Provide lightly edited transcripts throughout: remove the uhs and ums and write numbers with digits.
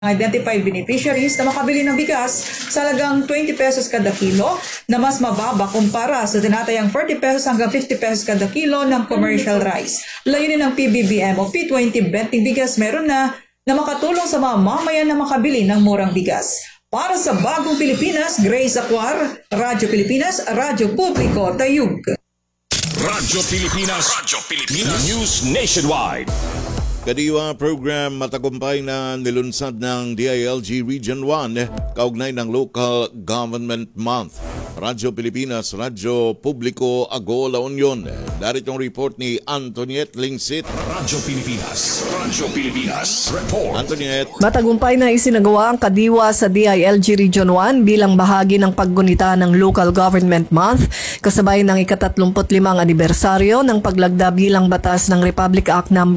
Identified beneficiaries na makabili ng bigas sa halagang 20 pesos kada kilo na mas mababa kumpara sa tinatayang 40 pesos hanggang 50 pesos kada kilo ng commercial rice. Layunin ng PBBM o P20 Benting Bigas meron na makatulong sa mga mamayan na makabili ng murang bigas. Para sa Bagong Pilipinas, Grace Acuar, Radyo Pilipinas, Radyo Publiko, Tayug. Radyo Pilipinas, News Nationwide. Kadiwa program matagumpay na nilunsad ng DILG Region 1 kaugnay ng Local Government Month. Radyo Pilipinas, Radyo Publiko, Ago La Union. Daritong report ni Antoniette Lingsit. Radyo Pilipinas, report. Antoniette. Matagumpay na isinagawa ang kadiwa sa DILG Region 1 bilang bahagi ng paggunita ng Local Government Month kasabay ng ika-35 anibersaryo ng paglagda bilang batas ng Republic Act No.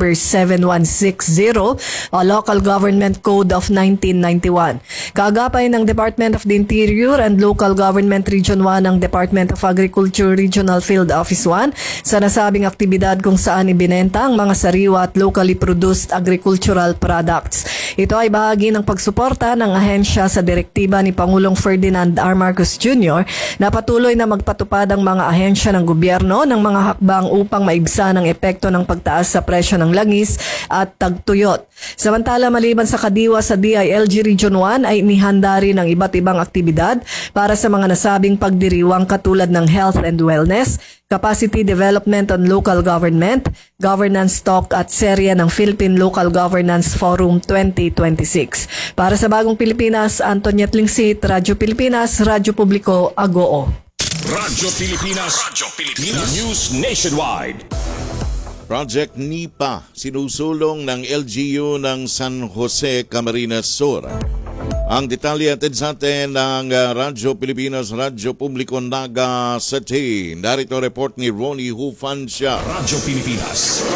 7160 o Local Government Code of 1991. Kaagapay ng Department of the Interior and Local Government Region 1 ng Department of Agriculture Regional Field Office 1 sa nasabing aktibidad kung saan ibinenta ang mga sariwa at locally produced agricultural products. Ito ay bahagi ng pagsuporta ng ahensya sa direktiba ni Pangulong Ferdinand R. Marcos Jr. na patuloy na magpatupad ang mga ahensya ng gobyerno ng mga hakbang upang maibsan ang epekto ng pagtaas sa presyo ng langis at tagtuyot. Samantala, maliban sa kadiwa sa DILG Region 1 ay inihanda rin ang iba't ibang aktibidad para sa mga nasabing pagdiriwang katulad ng health and wellness, capacity development on local government, governance talk at serya ng Philippine Local Governance Forum 2026. Para sa Bagong Pilipinas, Antoniette Lingsit, Radyo Pilipinas, Radyo Publiko, Agoo. Radyo Pilipinas, News Nationwide. Project NIPA, sinusulong ng LGU ng San Jose, Camarines Sur. Ang detalye atid sa atin ng Radyo Pilipinas, Radyo Publiko, Naga City. Narito report ni Ronnie Hufancia. Radyo Pilipinas,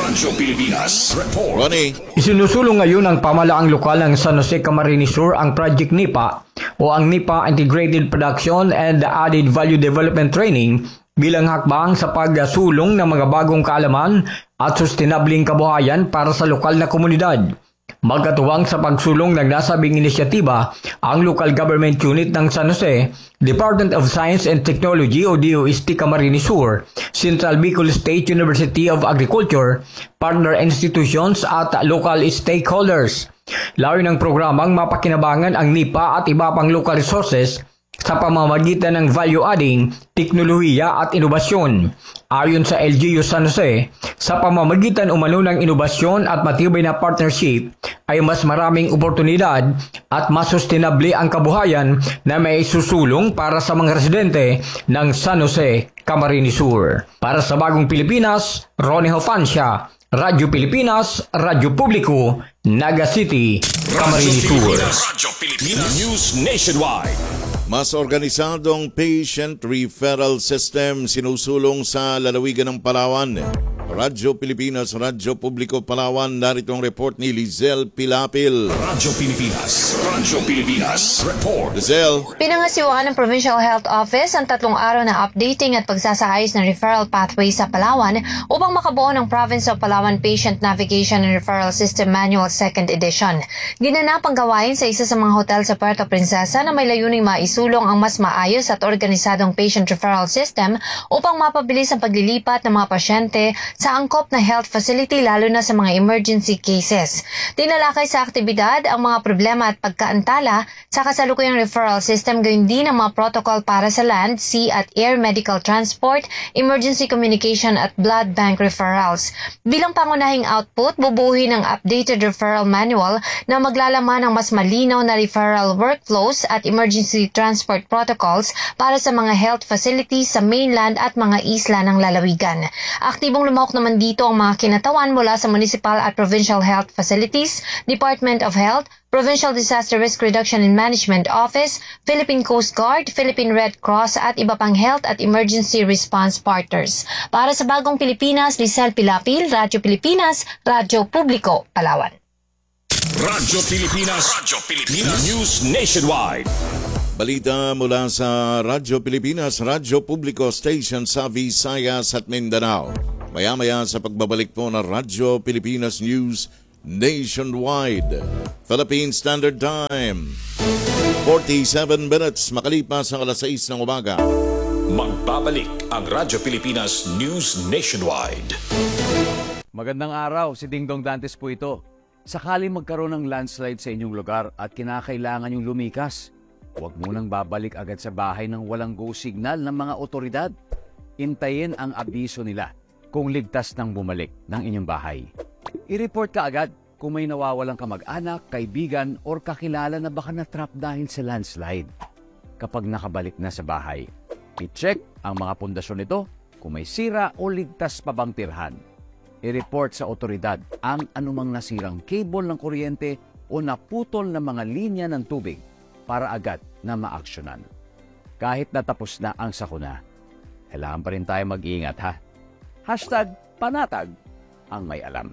report. Ronnie. Isinusulong ngayon ng pamalaang lokal ng San Jose, Camarines Sur ang Project NIPA o ang NIPA Integrated Production and Added Value Development Training bilang hakbang sa pagsulong ng mga bagong kaalaman at sustainabling kabuhayan para sa lokal na komunidad. Magkatuwang sa pagsulong ng nasabing inisyatiba ang Local Government Unit ng San Jose, Department of Science and Technology o DOST Camarines Sur, Central Bicol State University of Agriculture, partner institutions at local stakeholders. Layo ng programang mapakinabangan ang NIPA at iba pang local resources sa pamamagitan ng value-adding, teknolohiya at inobasyon. Ayon sa LGU San Jose, sa pamamagitan umano ng inobasyon at matibay na partnership ay mas maraming oportunidad at mas sustainable ang kabuhayan na may susulong para sa mga residente ng San Jose, Camarines Sur. Para sa Bagong Pilipinas, Ronnie Hofancia, Radyo Pilipinas, Radyo Publiko, Naga City, Camarines Sur. Radyo Pilipinas, News Nationwide. Mas organisadong patient referral system sinusulong sa lalawigan ng Palawan. Radyo Pilipinas, Radyo Publiko, Palawan. Narito ang report ni Lizelle Pilapil. Radyo Pilipinas, report. Lizelle. Pinangasiwaan ng Provincial Health Office ang 3 araw na updating at pagsasaayos ng referral pathway sa Palawan upang makabuo ng Province of Palawan Patient Navigation and Referral System Manual 2nd Edition. Ginanap ang gawain sa isa sa mga hotel sa Puerto Princesa na may layuning maisulong ang mas maayos at organisadong patient referral system upang mapabilis ang paglilipat ng mga pasyente sa angkop na health facility lalo na sa mga emergency cases. Tinalakay sa aktibidad ang mga problema at pagkaantala sa kasalukuyang referral system gayon din ang mga protocol para sa land, sea at air medical transport, emergency communication at blood bank referrals. Bilang pangunahing output, bubuhin ang updated referral manual na maglalaman ng mas malinaw na referral workflows at emergency transport protocols para sa mga health facilities sa mainland at mga isla ng lalawigan. Aktibong lumahok naman dito ang mga kinatawan mula sa municipal at provincial health facilities, Department of Health, Provincial Disaster Risk Reduction and Management Office, Philippine Coast Guard, Philippine Red Cross at iba pang health at emergency response partners. Para sa Bagong Pilipinas, Lizelle Pilapil, Radyo Pilipinas, Radyo Publiko, Palawan. Radyo Pilipinas, News Nationwide. Balita mula sa Radyo Pilipinas, Radyo Publiko Station sa Visayas at Mindanao. Maya-maya sa pagbabalik po ng Radyo Pilipinas News nationwide. Philippine Standard Time, 47 minutes makalipas ang alas 6 ng umaga. Magbabalik ang Radyo Pilipinas News Nationwide. Magandang araw, si Dingdong Dantes po ito. Sakali magkaroon ng landslide sa inyong lugar at kinakailangan yung lumikas, huwag munang babalik agad sa bahay ng walang go signal ng mga otoridad. Intayin ang abiso nila kung ligtas nang bumalik ng inyong bahay. I-report ka agad kung may nawawalang kamag-anak, kaibigan, or kakilala na baka na-trap dahil sa landslide. Kapag nakabalik na sa bahay, i-check ang mga pundasyon nito kung may sira o ligtas pa bang tirhan. I-report sa otoridad ang anumang nasirang cable ng kuryente o naputol na mga linya ng tubig para agad na maaksyonan. Kahit natapos na ang sakuna, kailangan pa rin tayo mag-iingat ha. #panatag ang may alam.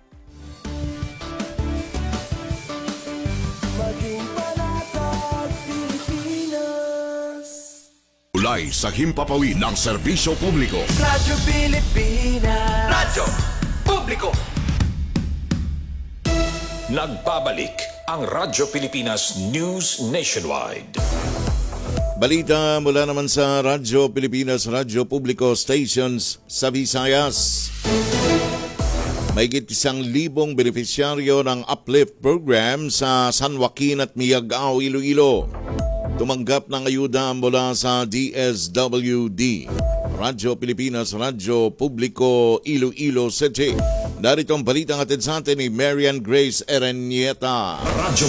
Ulay sa himpapawid ng serbisyo publiko. Radyo Pilipinas. Radyo Publiko. Nagbabalik ang Radyo Pilipinas News Nationwide. Balita mula naman sa Radyo Pilipinas, Radyo Publiko Stations sa Visayas. Mahigit 1,000 benepisyaryo ng Uplift Program sa San Joaquin at Miagao, Iloilo tumanggap ng ayuda mula sa DSWD. Radyo Pilipinas, Radyo Publiko, Iloilo City. Narito ang balitang atid sa atin ni Marian Grace Erenieta. Radyo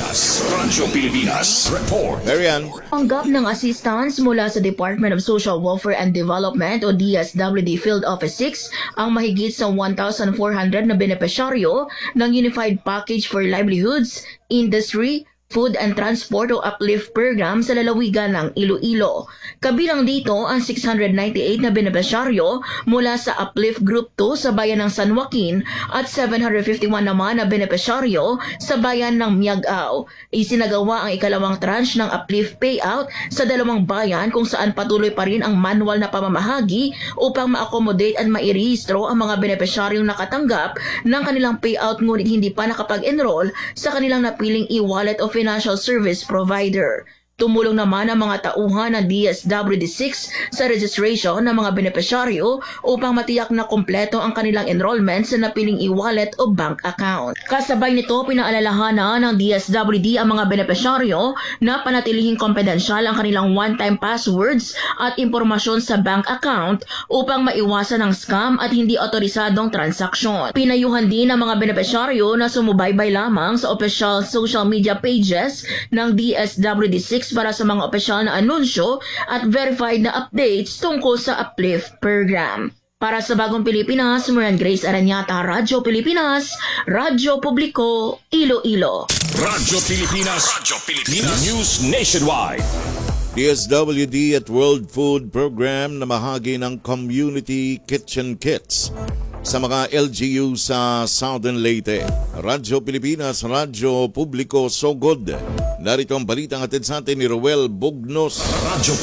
Pilipinas Report. Marian. Tanggap ng assistance mula sa Department of Social Welfare and Development o DSWD Field Office 6 ang mahigit sa 1,400 na benepisyaryo ng Unified Package for Livelihoods, Industry, Food and Transport o Uplift Program sa lalawigan ng Iloilo. Kabilang dito ang 698 na benepisyaryo mula sa Uplift Group 2 sa bayan ng San Joaquin at 751 naman na benepisyaryo sa bayan ng Miagao. Isinagawa ang ikalawang tranche ng Uplift Payout sa dalawang bayan kung saan patuloy pa rin ang manual na pamamahagi upang ma-accommodate at mairehistro ang mga benepisyaryong nakatanggap ng kanilang payout ngunit hindi pa nakapag-enroll sa kanilang napiling e-wallet o financial service provider. Tumulong naman ang mga tauhan ng DSWD6 sa registration ng mga benepisyaryo upang matiyak na kompleto ang kanilang enrollment sa napiling e-wallet o bank account. Kasabay nito, pinaalalahanan ng DSWD ang mga benepisyaryo na panatilihing kompedensyal ang kanilang one-time passwords at impormasyon sa bank account upang maiwasan ang scam at hindi otorisadong transaksyon. Pinayuhan din ang mga benepisyaryo na sumubaybay lamang sa official social media pages ng DSWD6 para sa mga opisyal na anunsyo at verified na updates tungkol sa Uplift Program. Para sa Bagong Pilipinas, Marian Grace Aranyata, Radyo Pilipinas, Radyo Publiko, Iloilo. Radyo Pilipinas News Nationwide. DSWD at World Food Program na mahagi ng Community Kitchen Kits sa mga LGU sa Southern Leyte. Radyo Pilipinas, Radyo Publiko, Sogod. Narito ang balitang atid sa atin ni Roel Bugnos. Radyo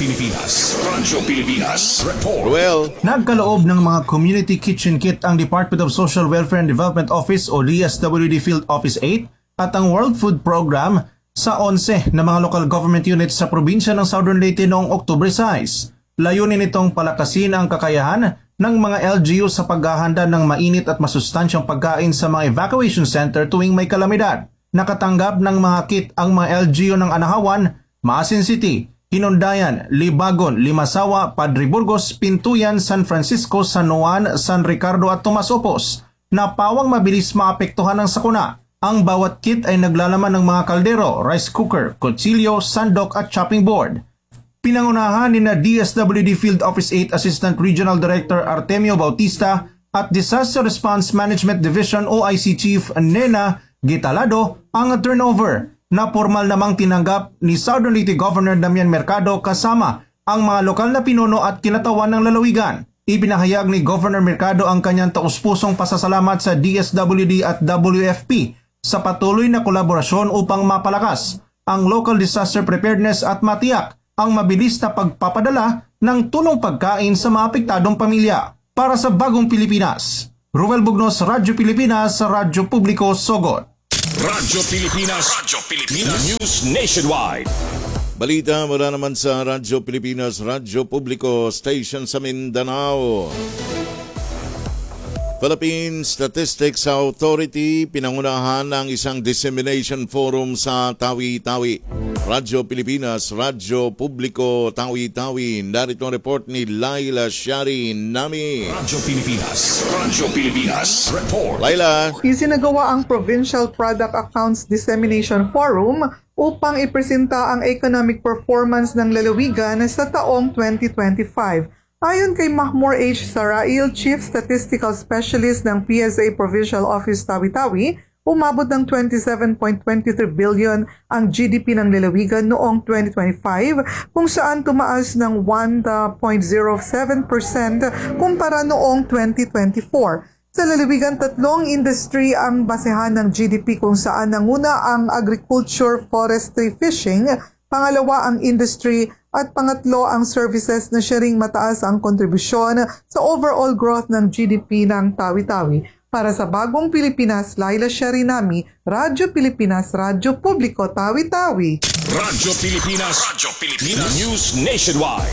Pilipinas Report. Roel. Nagkaloob ng mga Community Kitchen Kit ang Department of Social Welfare and Development Office o DSWD Field Office 8 at ang World Food Program sa 11 na mga local government units sa probinsya ng Southern Leyte noong October 6. Layunin nitong palakasin ang kakayahan ng mga LGU sa paghahanda ng mainit at masustansyang pagkain sa mga evacuation center tuwing may kalamidad. Nakatanggap ng mga kit ang mga LGU ng Anahawan, Maasin City, Hinundayan, Libagon, Limasawa, Padre Burgos, Pintuyan, San Francisco, San Juan, San Ricardo at Tomas Opos na pawang mabilis maapektuhan ng sakuna. Ang bawat kit ay naglalaman ng mga kaldero, rice cooker, kutsilyo, sandok at chopping board. Pinangunahan ni na DSWD Field Office 8 Assistant Regional Director Artemio Bautista at Disaster Response Management Division OIC Chief Nena Gitalado ang turnover na formal namang tinanggap ni Southern Leyte Governor Damian Mercado kasama ang mga lokal na pinuno at kinatawan ng lalawigan. Ipinahayag ni Governor Mercado ang kanyang taus-pusong pasasalamat sa DSWD at WFP sa patuloy na kolaborasyon upang mapalakas ang local disaster preparedness at matiyak ang mabilis na pagpapadala ng tulong pagkain sa mga apektadong pamilya. Para sa Bagong Pilipinas, Ruel Bugnos, Radyo Pilipinas, Radyo Publiko, Sogot. Radyo Pilipinas. News Nationwide. Balita mula naman sa Radyo Pilipinas, Radyo Publiko, Station sa Mindanao. Philippine Statistics Authority pinangunahan ng isang dissemination forum sa Tawi-Tawi. Radyo Pilipinas, Radyo Publiko, Tawi-Tawi. Narito ang report ni Laila Shari Nami. Radyo Pilipinas. Report. Laila. Isinagawa ang Provincial Product Accounts Dissemination Forum upang ipresenta ang economic performance ng lalawigan sa taong 2025. Ayon kay Mahmour H. Sarail, Chief Statistical Specialist ng PSA Provincial Office Tawi-Tawi, umabot ng 27.23 billion ang GDP ng lalawigan noong 2025 kung saan tumaas ng 1.07% kumpara noong 2024. Sa lalawigan, tatlong industry ang basehan ng GDP kung saan nanguna ang agriculture, forestry, fishing, pangalawa ang industry at pangatlo ang services na siya ring mataas ang kontribusyon sa overall growth ng GDP ng Tawi-Tawi. Para sa Bagong Pilipinas, Laila Sharinami, Radyo Pilipinas, Radyo Publiko, Tawi-Tawi. Radyo Pilipinas. News Nationwide.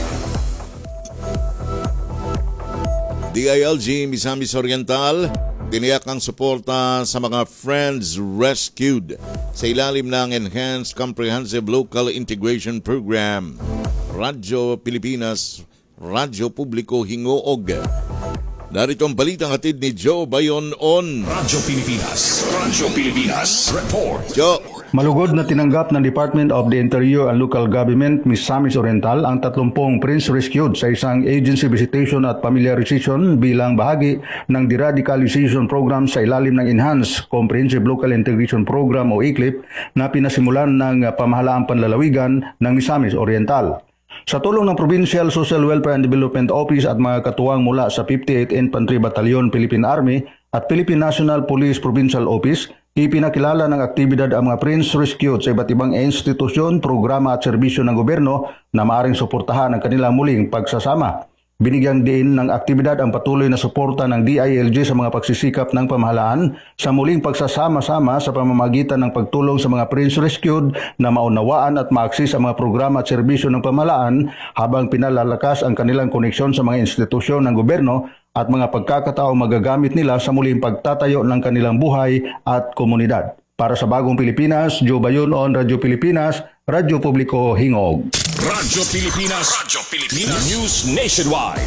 DILG Misamis Oriental, tiniyak ang suporta sa mga Friends Rescued sa ilalim ng Enhanced Comprehensive Local Integration Program. Radyo Pilipinas, Radyo Publiko, Hingoog. Narito ang balitang hatid ni Joe Bayon on Radyo Pilipinas. Report. Joe. Malugod na tinanggap ng Department of the Interior and Local Government, Misamis Oriental, ang 30 Prince Rescued sa isang agency visitation at familiarization bilang bahagi ng deradicalization program sa ilalim ng Enhanced Comprehensive Local Integration Program o ICLIP na pinasimulan ng Pamahalaang Panlalawigan ng Misamis Oriental. Sa tulong ng Provincial Social Welfare and Development Office at mga katuwang mula sa 58th Infantry Battalion, Philippine Army at Philippine National Police Provincial Office, ipinakilala ng aktibidad ang mga Prince Rescued sa iba't ibang institusyon, programa at serbisyo ng gobyerno na maaaring suportahan ang kanilang muling pagsasama. Binigyang diin ng aktibidad ang patuloy na suporta ng DILG sa mga pagsisikap ng pamahalaan sa muling pagsasama-sama sa pamamagitan ng pagtulong sa mga Prince Rescued na maunawaan at maakses ang mga programa at serbisyo ng pamahalaan habang pinalalakas ang kanilang koneksyon sa mga institusyon ng gobyerno at mga pagkakataong magagamit nila sa muling pagtatayo ng kanilang buhay at komunidad. Para sa Bagong Pilipinas, Joe Bayon on Radyo Pilipinas, Radyo Publiko, Hingog. Radyo Pilipinas. News Nationwide.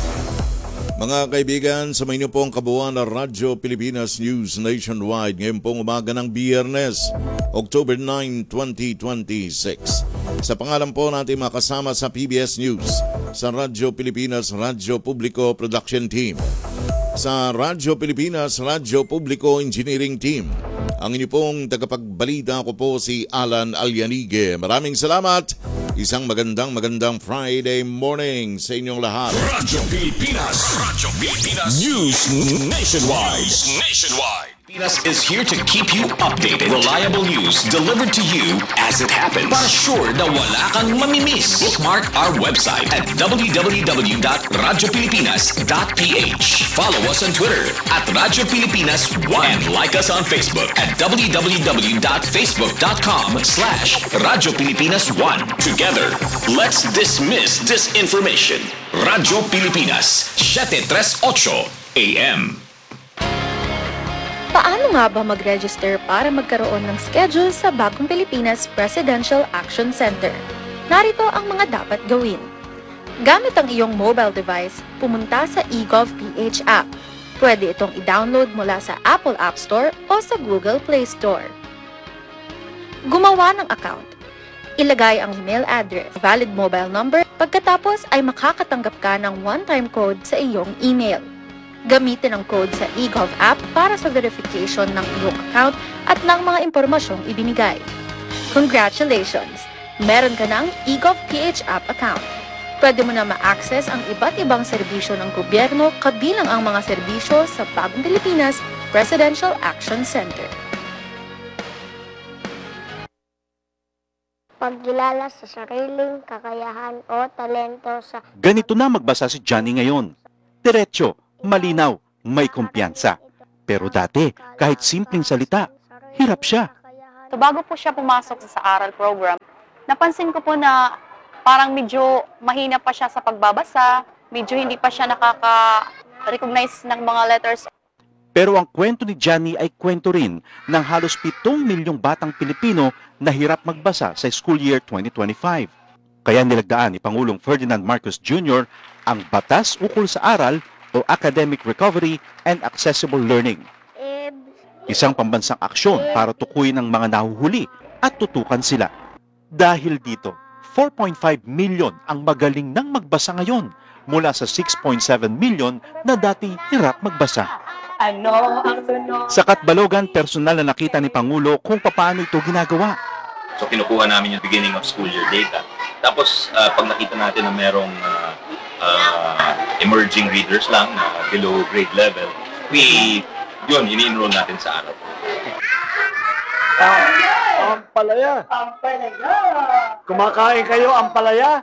Mga kaibigan, sa inyo pong kabuuan ng Radyo Pilipinas News Nationwide ngayon pong umaga ng Biyernes, October 9, 2026. Sa pangalan po natin makasama sa PBS News, sa Radyo Pilipinas, Radyo Publiko Production Team, sa Radyo Pilipinas, Radyo Publiko Engineering Team. Ang inyo pong tagapagbalita ko po si Alan Alyanige. Maraming salamat. Isang magandang Friday morning sa inyong lahat. Radyo Pilipinas. News Nationwide. Pinas is here to keep you updated. Reliable news delivered to you as it happens. Para sure na wala kang mamimiss. Bookmark our website at www.radiopilipinas.ph. Follow us on Twitter at Radyo Pilipinas 1 and like us on Facebook at www.facebook.com/Radyo Pilipinas 1. Together, let's dismiss disinformation. Radyo Pilipinas, 738 AM. Paano nga ba mag-register para magkaroon ng schedule sa Bagong Pilipinas Presidential Action Center? Narito ang mga dapat gawin. Gamit ang iyong mobile device, pumunta sa eGovPH app. Pwede itong i-download mula sa Apple App Store o sa Google Play Store. Gumawa ng account. Ilagay ang email address, valid mobile number, pagkatapos ay makakatanggap ka ng one-time code sa iyong email. Gamitin ang code sa eGov app para sa verification ng iyong account at ng mga impormasyong ibinigay. Congratulations! Meron ka ng eGovPH app account. Pwede mo na ma-access ang iba't ibang serbisyo ng gobyerno kabilang ang mga serbisyo sa Bagong Pilipinas Presidential Action Center. Pagkilala sa sariling kakayahan o talento sa... Ganito na magbasa si Johnny ngayon. Diretso, malinaw, may kumpiyansa. Pero dati, kahit simpleng salita, hirap siya. So bago po siya pumasok sa aral program, napansin ko po na parang medyo mahina pa siya sa pagbabasa, medyo hindi pa siya nakaka-recognize ng mga letters. Pero ang kwento ni Johnny ay kwento rin ng halos 7 milyong batang Pilipino na hirap magbasa sa school year 2025. Kaya nilagdaan ni Pangulong Ferdinand Marcos Jr. ang Batas Ukol sa Aral o Academic Recovery and Accessible Learning. Isang pambansang aksyon para tukuyin ang mga nahuhuli at tutukan sila. Dahil dito, 4.5 milyon ang magaling nang magbasa ngayon mula sa 6.7 milyon na dati hirap magbasa. Sa Katbalogan, personal na nakita ni Pangulo kung paano ito ginagawa. So kinukuha namin yung beginning of school year data. Tapos pag nakita natin na merong emerging readers lang na below grade level, ini-enroll natin sa araw. Ampalaya. Kumakain kayo ampalaya?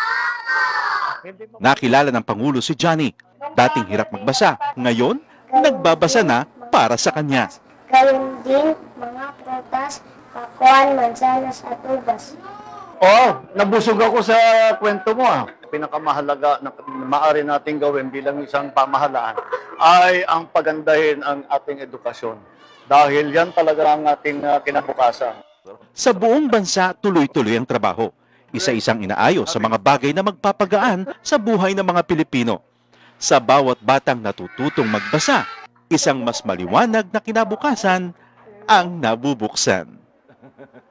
Nakilala ng Pangulo si Johnny. Dating hirap magbasa, ngayon nagbabasa na para sa kanya. Gayun din mga prutas, pakuan, mansanas at ubas. Nabusog ako sa kwento mo. Pinakamahalaga na maaari nating gawin bilang isang pamahalaan ay ang pagandahin ang ating edukasyon. Dahil yan talaga ang ating kinabukasan. Sa buong bansa, tuloy-tuloy ang trabaho. Isa-isang inaayos sa mga bagay na magpapagaan sa buhay ng mga Pilipino. Sa bawat batang natututong magbasa, isang mas maliwanag na kinabukasan ang nabubuksan.